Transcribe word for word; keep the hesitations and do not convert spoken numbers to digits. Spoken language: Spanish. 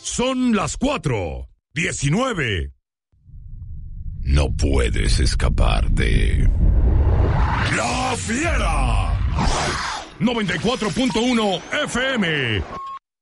Son las cuatro diecinueve. No puedes escapar de La Fiera. noventa y cuatro punto uno F M.